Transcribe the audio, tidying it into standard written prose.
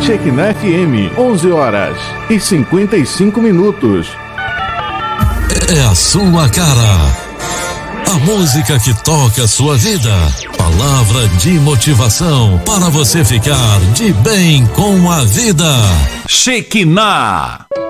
Shekinah FM, 11h55. É a sua cara. A música que toca a sua vida. Palavra de motivação para você ficar de bem com a vida. Shekinah.